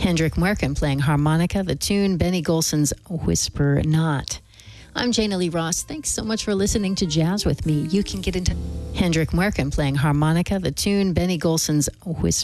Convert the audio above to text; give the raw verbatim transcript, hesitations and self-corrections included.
Hendrik Merkin playing harmonica, the tune Benny Golson's Whisper Not. I'm Jana Lee Ross. Thanks so much for listening to Jazz with me. You can get into Hendrik Merkin playing harmonica, the tune Benny Golson's Whisper